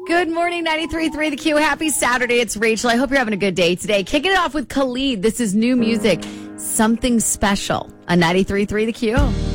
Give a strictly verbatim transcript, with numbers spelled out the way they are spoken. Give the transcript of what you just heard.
Good morning, ninety-three point three The Q. Happy Saturday. It's Rachel. I hope you're having a good day today. Kicking it off with Khalid. This is new music, Something Special on ninety-three point three The Q.